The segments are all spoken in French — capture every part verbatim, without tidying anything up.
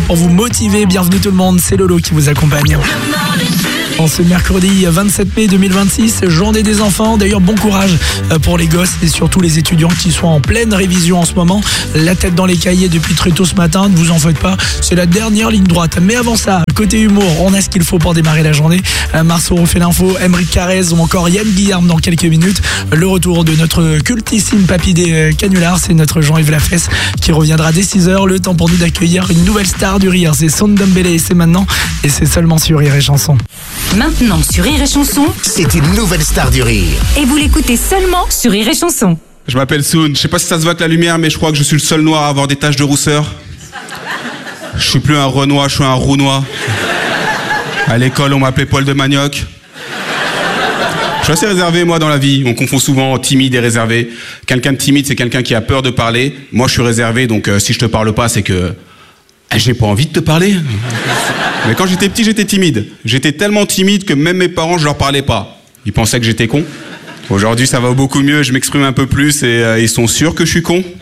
pour vous motiver. Bienvenue tout le monde, c'est Lolo qui vous accompagne. En ce mercredi vingt-sept mai deux mille vingt-six, journée des enfants. D'ailleurs, bon courage pour les gosses et surtout les étudiants qui sont en pleine révision en ce moment. La tête dans les cahiers depuis très tôt ce matin, ne vous en faites pas, c'est la dernière ligne droite. Mais avant ça, côté humour, on a ce qu'il faut pour démarrer la journée. Marceau refait l'info, Emeric Carrez ou encore Yann Guillarme dans quelques minutes. Le retour de notre cultissime papy des canulars, c'est notre Jean-Yves Lafesse qui reviendra dès six heures. Le temps pour nous d'accueillir une nouvelle star du rire, c'est Sound Dembélé et c'est maintenant et c'est seulement sur Rire et Chanson. Maintenant sur Rire et Chanson, c'est une nouvelle star du rire. Et vous l'écoutez seulement sur Rire et Chanson. Je m'appelle Soun, je sais pas si ça se voit avec la lumière, mais je crois que je suis le seul noir à avoir des taches de rousseur. Je suis plus un Renoir, je suis un Rounois. À l'école, on m'appelait Paul de Manioc. Je suis assez réservé, moi, dans la vie. On confond souvent timide et réservé. Quelqu'un de timide, c'est quelqu'un qui a peur de parler. Moi, je suis réservé, donc euh, si je te parle pas, c'est que... j'ai pas envie de te parler. Mais quand j'étais petit, j'étais timide. J'étais tellement timide que même mes parents, je leur parlais pas. Ils pensaient que j'étais con. Aujourd'hui, ça va beaucoup mieux, je m'exprime un peu plus et euh, ils sont sûrs que je suis con.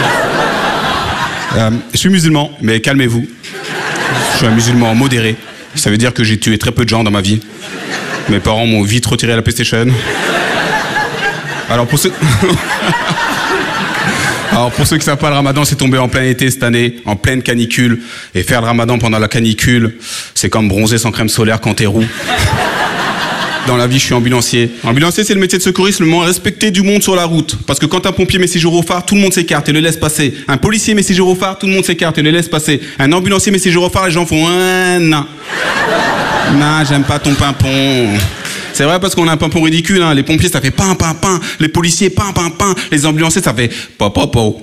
Euh, je suis musulman, mais calmez-vous. Je suis un musulman modéré. Ça veut dire que j'ai tué très peu de gens dans ma vie. Mes parents m'ont vite retiré la PlayStation. Alors pour ceux... Alors pour ceux qui ne savent pas, le ramadan c'est tombé en plein été cette année, en pleine canicule. Et faire le ramadan pendant la canicule, c'est comme bronzer sans crème solaire quand t'es roux. Dans la vie, je suis ambulancier. Ambulancier, c'est le métier de secouriste le moins respecté du monde sur la route. Parce que quand un pompier met ses gyrophares, tout le monde s'écarte et le laisse passer. Un policier met ses gyrophares, tout le monde s'écarte et le laisse passer. Un ambulancier met ses gyrophares, les gens font un non. Non, j'aime pas ton pimpon. C'est vrai parce qu'on a un pimpon ridicule, hein. Les pompiers ça fait pain, pain, pain. Les policiers pain, pain, pain. Les ambulanciers ça fait popopo.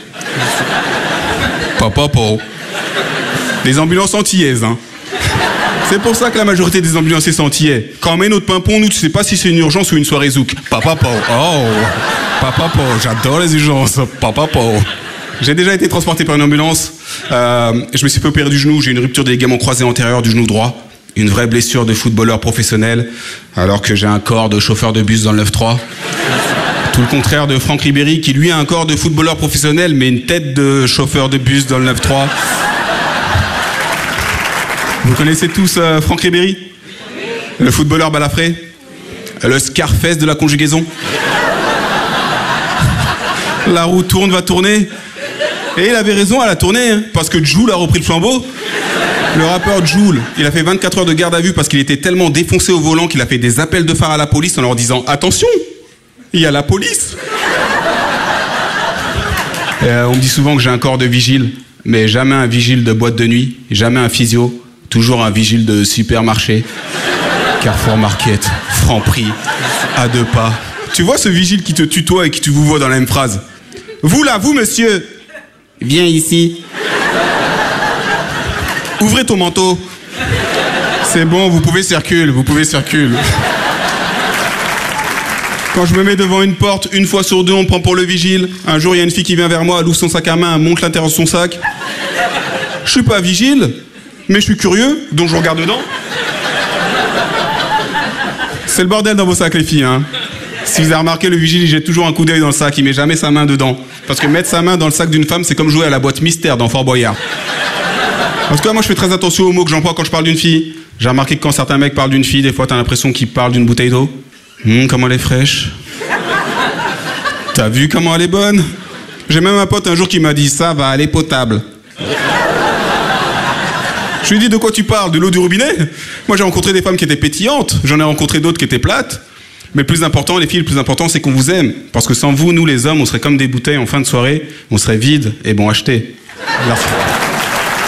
Popopo. Les ambulances antillaises, hein. C'est pour ça que la majorité des ambulanciers sont antillais. Quand on met notre pimpon, nous tu sais pas si c'est une urgence ou une soirée zouk. Papapo. Oh. Papapo. J'adore les urgences. Papapo. J'ai déjà été transporté par une ambulance. Euh, je me suis fait opérer du genou. J'ai une rupture des ligaments croisés antérieurs du genou droit. Une vraie blessure de footballeur professionnel, alors que j'ai un corps de chauffeur de bus dans le neuf trois. Tout le contraire de Franck Ribéry, qui lui a un corps de footballeur professionnel, mais une tête de chauffeur de bus dans le neuf trois. Vous connaissez tous euh, Franck Ribéry ? Le footballeur balafré ? Le Scarface de la conjugaison ? La roue tourne, va tourner. Et il avait raison, elle a tourné, hein, parce que Jul a repris le flambeau. Le rappeur Jul, il a fait vingt-quatre heures de garde à vue parce qu'il était tellement défoncé au volant qu'il a fait des appels de phare à la police en leur disant « Attention, il y a la police !» euh, On me dit souvent que j'ai un corps de vigile, mais jamais un vigile de boîte de nuit, jamais un physio, toujours un vigile de supermarché. Carrefour Market, Franprix, à deux pas. Tu vois ce vigile qui te tutoie et qui te vous voit dans la même phrase ? Vous là, vous monsieur, viens ici. Ouvrez ton manteau. C'est bon, vous pouvez circuler, vous pouvez circuler. Quand je me mets devant une porte, une fois sur deux, on me prend pour le vigile. Un jour, il y a une fille qui vient vers moi, elle ouvre son sac à main, elle monte l'intérieur de son sac. Je suis pas vigile, mais je suis curieux, donc je regarde dedans. C'est le bordel dans vos sacs, les filles, hein. Si vous avez remarqué, le vigile, il jette toujours un coup d'œil dans le sac, il met jamais sa main dedans. Parce que mettre sa main dans le sac d'une femme, c'est comme jouer à la boîte mystère dans Fort Boyard. En tout cas, moi, je fais très attention aux mots que j'emploie quand je parle d'une fille. J'ai remarqué que quand certains mecs parlent d'une fille, des fois, t'as l'impression qu'ils parlent d'une bouteille d'eau. Hum, comment elle est fraîche. T'as vu comment elle est bonne ? J'ai même un pote un jour qui m'a dit « Ça va, elle est potable ». Je lui ai dit « De quoi tu parles ? De l'eau du robinet ?» Moi, j'ai rencontré des femmes qui étaient pétillantes. J'en ai rencontré d'autres qui étaient plates. Mais le plus important, les filles, le plus important, c'est qu'on vous aime. Parce que sans vous, nous, les hommes, on serait comme des bouteilles en fin de soirée. On serait vides et bon acheté. Merci.